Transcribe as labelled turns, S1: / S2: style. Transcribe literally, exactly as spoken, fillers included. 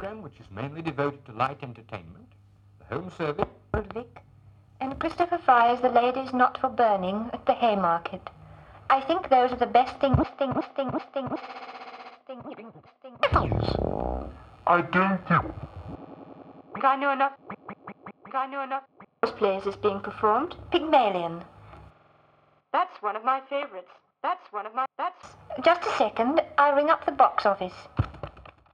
S1: programme which is mainly devoted to light entertainment, the home service,
S2: Old Vic, and Christopher Fry's The Ladies Not for Burning at the Haymarket. I think those are the best things, things, things, things, things, things, things.
S3: I don't think...
S2: I know enough. I know enough. This plays is being performed. Pygmalion. That's one of my favorites. That's one of my... That's... Just a second. I'll ring up the box office.